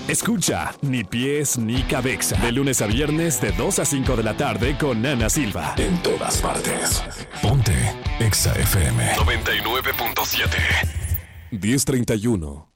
Escucha Ni Pies Ni Cabeza. De lunes a viernes de 2 a 5 de la tarde con Ana Silva. En todas partes. Ponte Exa FM 99.7. 10:31.